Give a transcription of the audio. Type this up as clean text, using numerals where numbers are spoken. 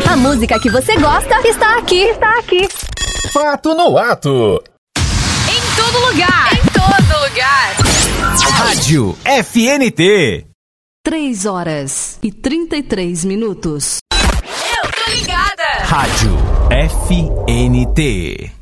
A música que você gosta está aqui. Está aqui. Fato no ato. Em todo lugar. Em todo lugar. Rádio FNT. 3h33. Eu tô ligada. Rádio FNT.